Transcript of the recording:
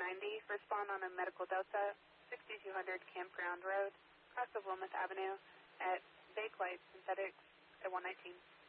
490, respond on a medical delta, 6200 Campground Road, across of Wilmouth Avenue at Bakelite Synthetics at 119.